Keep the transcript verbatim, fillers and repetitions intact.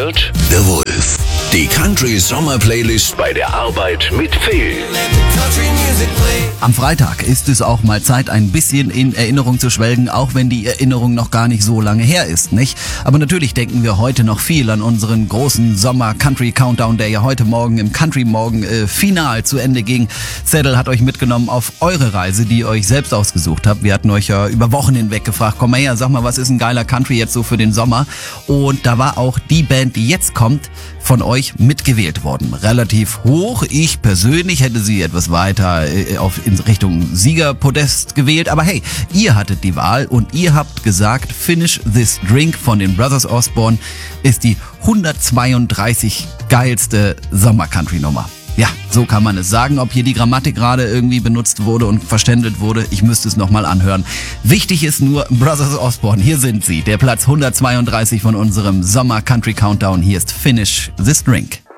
präsentiert The Wolf. Die Country-Sommer-Playlist bei der Arbeit mit Phil. Am Freitag ist es auch mal Zeit, ein bisschen in Erinnerung zu schwelgen, auch wenn die Erinnerung noch gar nicht so lange her ist, nicht? Aber natürlich denken wir heute noch viel an unseren großen Sommer-Country-Countdown, der ja heute Morgen im Country-Morgen äh, final zu Ende ging. Zettel hat euch mitgenommen auf eure Reise, die ihr euch selbst ausgesucht habt. Wir hatten euch ja über Wochen hinweg gefragt, komm mal her, sag mal, was ist ein geiler Country jetzt so für den Sommer? Und da war auch die Band, die jetzt kommt, von euch mitgewählt worden. Relativ hoch. Ich persönlich hätte sie etwas weiter äh, auf in Richtung Siegerpodest gewählt. Aber hey, ihr hattet die Wahl und ihr habt gesagt, Finish This Drink von den Brothers Osborne ist die hundertzweiunddreißig geilste Sommer-Country-Nummer. Ja, so kann man es sagen. Ob hier die Grammatik gerade irgendwie benutzt wurde und verständelt wurde, ich müsste es nochmal anhören. Wichtig ist nur, Brothers Osborne, hier sind sie. Der Platz hundertzweiunddreißig von unserem Sommer Country Countdown. Hier ist Finish This Drink.